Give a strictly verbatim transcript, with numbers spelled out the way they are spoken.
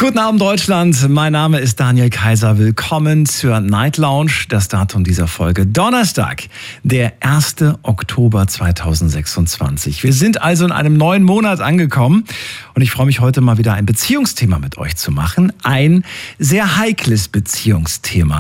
Guten Abend Deutschland, mein Name ist Daniel Kaiser. Willkommen zur Night Lounge. Das Datum dieser Folge Donnerstag, der erster Oktober zweitausendsechsundzwanzig. Wir sind also in einem neuen Monat angekommen und ich freue mich heute mal wieder ein Beziehungsthema mit euch zu machen. Ein sehr heikles Beziehungsthema.